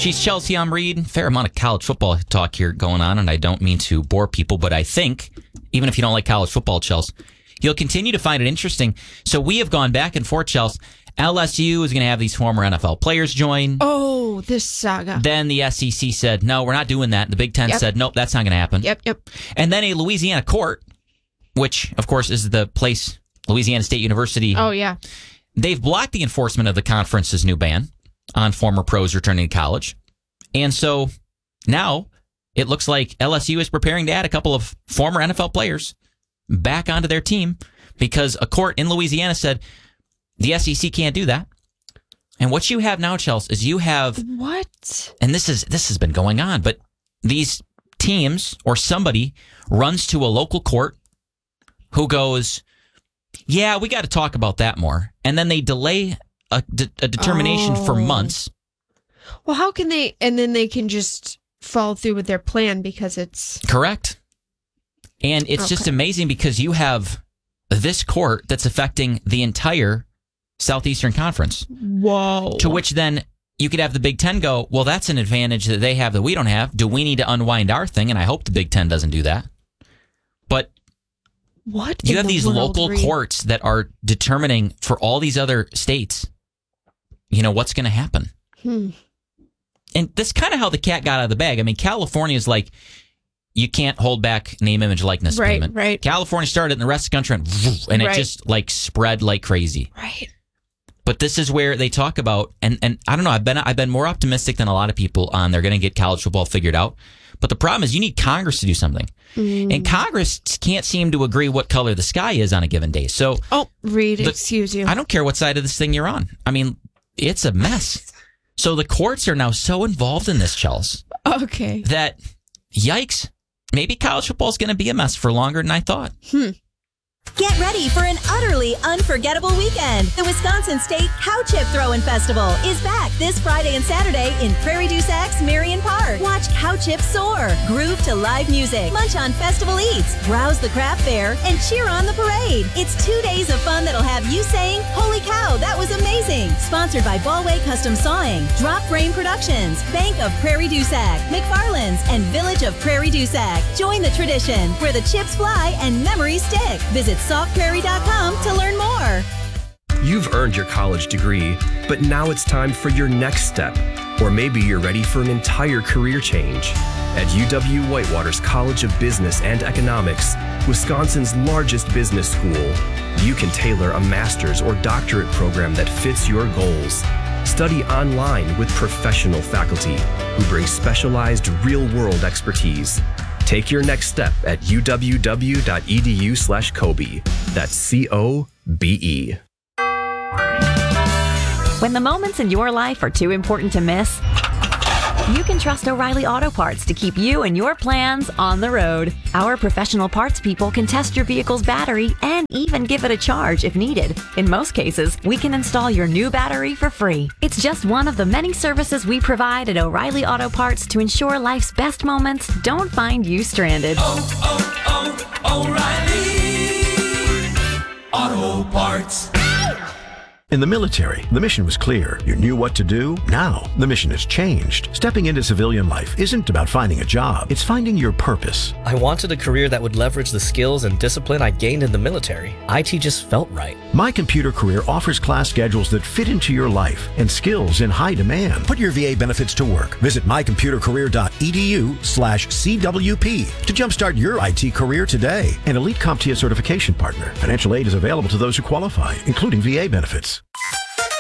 She's Chelsea Reed. Fair amount of college football talk here going on, and I don't mean to bore people, but I think, even if you don't like college football, Chelsea, you'll continue to find it interesting. So we have gone back and forth, Chelsea. LSU is going to have these former NFL players join. Oh, this saga. Then the SEC said, no, we're not doing that. The Big Ten said, nope, that's not going to happen. Yep. And then a Louisiana court, which, of course, is the place, Louisiana State University. Oh, yeah. They've blocked the enforcement of the conference's new ban on former pros returning to college. And so now it looks like LSU is preparing to add a couple of former NFL players back onto their team because a court in Louisiana said the SEC can't do that. And what you have now, Chelsea, is you have... What? And this has been going on, but these teams or somebody runs to a local court who goes, yeah, we got to talk about that more. And then they delay a determination for months. Well, how can they... And then they can just follow through with their plan because it's... Correct. And it's just amazing because you have this court that's affecting the entire Southeastern Conference. Whoa. To which then you could have the Big Ten go, well, that's an advantage that they have that we don't have. Do we need to unwind our thing? And I hope the Big Ten doesn't do that. But what you have these local courts that are determining for all these other states, what's going to happen. And that's kind of how the cat got out of the bag. I mean, California is like, you can't hold back name, image, likeness payment. Right. California started in the rest of the country and it just spread like crazy. Right. But this is where they talk about, and I don't know, I've been more optimistic than a lot of people on they're going to get college football figured out. But the problem is you need Congress to do something. And Congress can't seem to agree what color the sky is on a given day. So, Reed, excuse you. I don't care what side of this thing you're on. I mean, it's a mess. So the courts are now so involved in this, Chelsea. Okay. That, yikes, maybe college football is going to be a mess for longer than I thought. Get ready for an utterly unforgettable weekend. The Wisconsin State Cow Chip Throwing Festival is back this Friday and Saturday in Prairie du Sac's Marion Park. Watch cow chips soar, groove to live music, munch on festival eats, browse the craft fair, and cheer on the parade. It's 2 days of fun that'll have you saying, holy cow, that was amazing. Sponsored by Ballway Custom Sawing, Drop Frame Productions, Bank of Prairie du Sac, McFarland's, and Village of Prairie du Sac. Join the tradition where the chips fly and memories stick. Visit softprairie.com to learn more. You've earned your college degree, but now it's time for your next step. Or maybe you're ready for an entire career change. At UW-Whitewater's College of Business and Economics, Wisconsin's largest business school, you can tailor a master's or doctorate program that fits your goals. Study online with professional faculty who bring specialized real-world expertise. Take your next step at uww.edu/Kobe. That's COBE. When the moments in your life are too important to miss, you can trust O'Reilly Auto Parts to keep you and your plans on the road. Our professional parts people can test your vehicle's battery and even give it a charge if needed. In most cases, we can install your new battery for free. It's just one of the many services we provide at O'Reilly Auto Parts to ensure life's best moments don't find you stranded. O'Reilly Auto Parts. In the military, the mission was clear. You knew what to do. Now, the mission has changed. Stepping into civilian life isn't about finding a job. It's finding your purpose. I wanted a career that would leverage the skills and discipline I gained in the military. IT just felt right. My Computer Career offers class schedules that fit into your life and skills in high demand. Put your VA benefits to work. Visit mycomputercareer.edu/CWP to jumpstart your IT career today. An elite CompTIA certification partner. Financial aid is available to those who qualify, including VA benefits.